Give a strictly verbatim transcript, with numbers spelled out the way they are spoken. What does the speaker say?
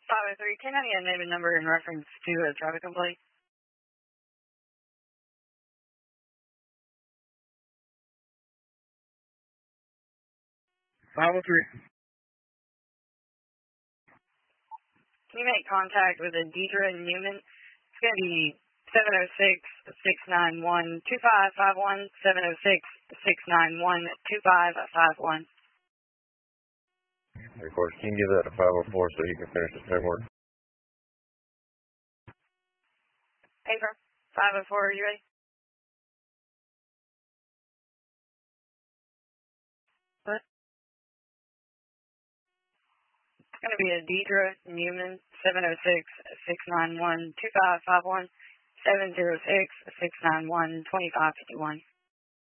five oh three, can I get a name and number in reference to a traffic complaint? five oh three. Can you make contact with a Deidre Newman? It's going to be seven oh six, six nine one, two five five one, seven oh six, six nine one, two five five one. Of course, can you give that to five oh four so you can finish this paperwork? Paper, five oh four, are you ready? What? It's going to be a Deidre Newman, seven oh six, six nine one, two five five one, seven oh six, six nine one, two five five one.